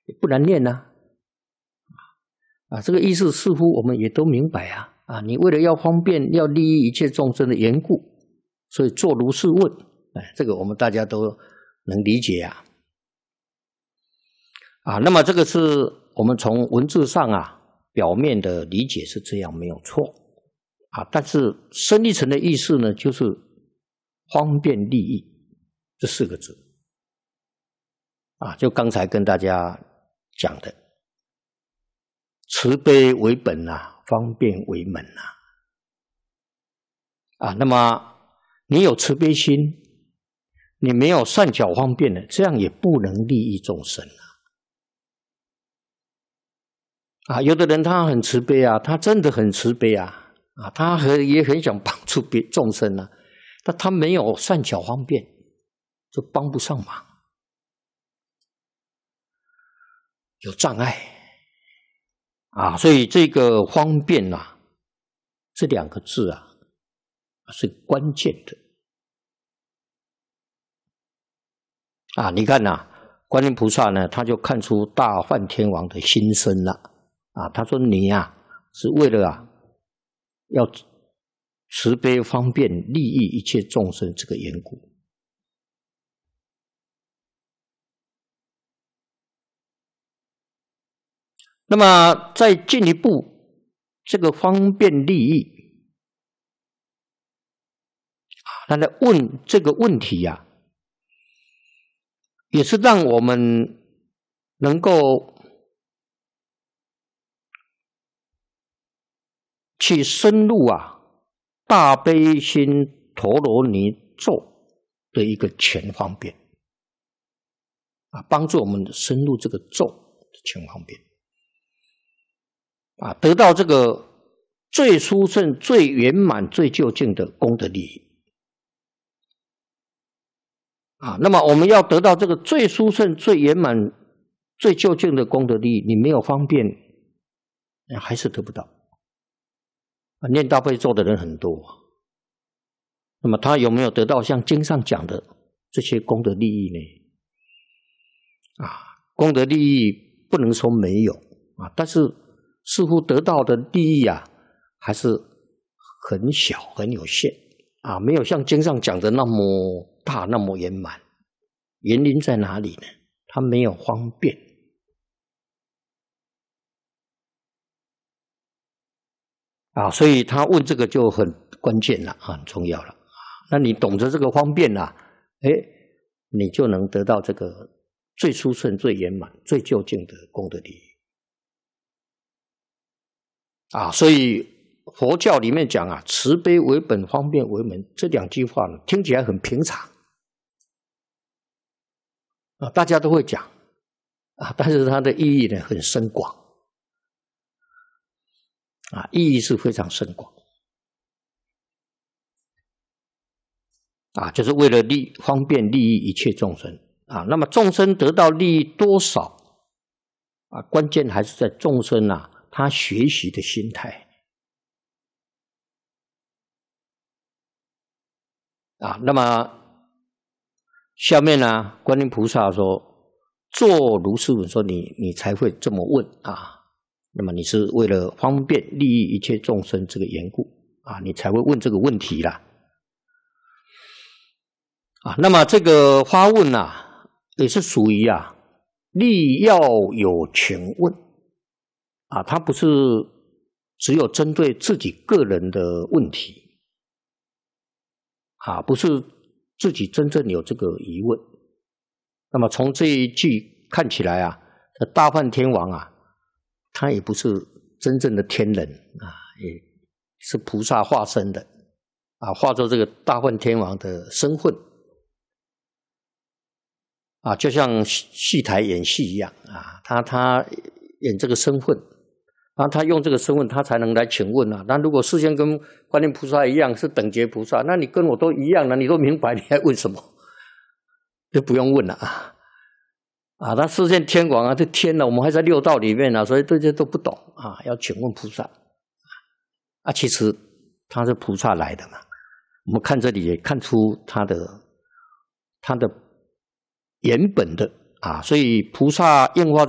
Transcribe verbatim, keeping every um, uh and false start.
不难念呐、啊。啊，这个意思似乎我们也都明白啊。啊，你为了要方便，要利益一切众生的缘故，所以做如是问，哎，这个我们大家都能理解啊。啊，那么这个是我们从文字上啊表面的理解是这样，没有错啊。但是深一层的意思呢，就是方便利益这四个字啊，就刚才跟大家讲的，慈悲为本啊，方便为门啊。啊，那么你有慈悲心，你没有善巧方便的，这样也不能利益众生啊。啊，有的人他很慈悲啊，他真的很慈悲啊，啊，他很也很想帮助别众生啊，但他没有善巧方便，就帮不上忙，有障碍啊，所以这个方便啊，这两个字啊是关键的啊。你看呐、啊，观音菩萨呢，他就看出大梵天王的心声了。啊，他说你啊，是为了啊，要慈悲方便利益一切众生这个缘故。那么再进一步，这个方便利益，他在问这个问题呀、啊，也是让我们能够去深入啊大悲心陀罗尼咒的一个全方便啊，帮助我们深入这个咒的全方便啊，得到这个最殊胜、最圆满、最究竟的功德利益啊。那么我们要得到这个最殊胜、最圆满、最究竟的功德利益，你没有方便，还是得不到。念大悲咒的人很多，那么他有没有得到像经上讲的这些功德利益呢？啊，功德利益不能说没有啊，但是似乎得到的利益啊，还是很小很有限啊，没有像经上讲的那么大那么圆满。原因在哪里呢？他没有方便。啊，所以他问这个就很关键了，很重要了。那你懂得这个方便啊，哎，你就能得到这个最殊胜、最圆满、最究竟的功德利益。啊，所以佛教里面讲啊，慈悲为本，方便为门，这两句话呢，听起来很平常啊，大家都会讲啊，但是它的意义呢很深广。啊，意义是非常深广啊，就是为了利方便利益一切众生啊。那么众生得到利益多少啊？关键还是在众生啊，他学习的心态啊。那么下面呢，观音菩萨说：“做如是问，说你你才会这么问啊。”那么你是为了方便利益一切众生这个缘故啊，你才会问这个问题啦。啊，那么这个发问啊，也是属于啊利要有情问啊，它不是只有针对自己个人的问题啊，不是自己真正有这个疑问。那么从这一句看起来啊，这大梵天王啊，他也不是真正的天人啊，也是菩萨化身的啊，化作这个大梵天王的身份啊，就像戏台演戏一样啊，他他演这个身份啊，他用这个身份，他才能来请问啊。那如果事先跟观音菩萨一样是等觉菩萨，那你跟我都一样了，你都明白，你还问什么？就不用问了啊。啊，他示现天王啊，这天呢，我们还在六道里面啊，所以这些都不懂啊，要请问菩萨啊。其实他是菩萨来的嘛，我们看这里也看出他的他的原本的啊，所以菩萨应化